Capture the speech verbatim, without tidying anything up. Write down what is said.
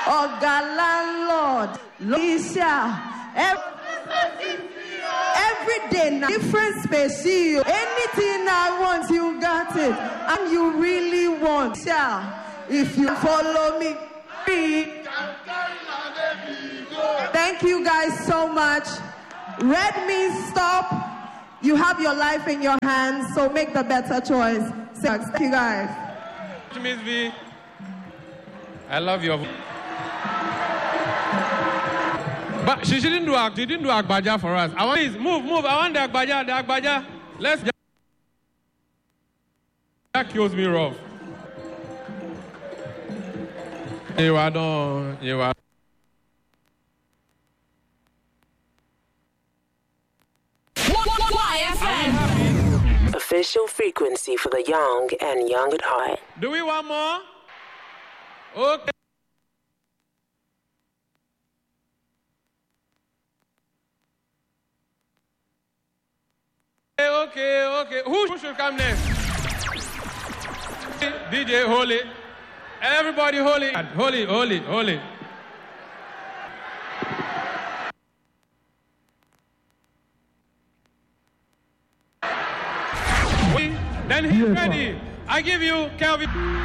Oga landlord, Lisa. Every day now, different space. See you. Anything I want, you got it. And you really want. Yeah. If you follow me. Thank you guys so much. Red means stop. You have your life in your hands, so make the better choice. Thank you guys. Miss V, I love your voice. But she didn't do she didn't do Agbaja for us. I want please move, move. I want the Agbaja, the Agbaja. Let's get that kills me rough. You are done. You are. Official frequency for the young and young at heart. Do we want more? Okay. Okay, okay. Who should come next? D J, hold it. Everybody hold it. Hold it, hold it, hold it. Then he's ready. I give you Kelvin.